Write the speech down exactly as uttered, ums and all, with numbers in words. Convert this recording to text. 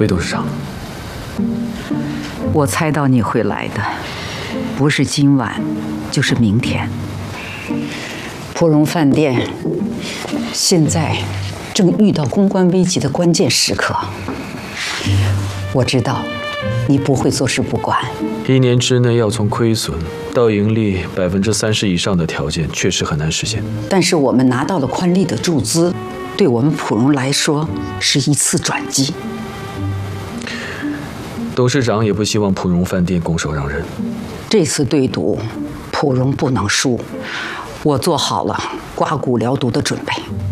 魏董事长， 我猜到你会来的，不是今晚，就是明天。芙蓉饭店现在正遇到公关危机的关键时刻，我知道你不会坐视不管。 一年之内要从亏损到盈利百分之三十以上的条件，确实很难实现。 但是我们拿到了宽利的注资，对我们普荣来说是一次转机。 董事长也不希望普荣饭店拱手让人。 这次对赌，普荣不能输，我做好了刮骨疗毒的准备。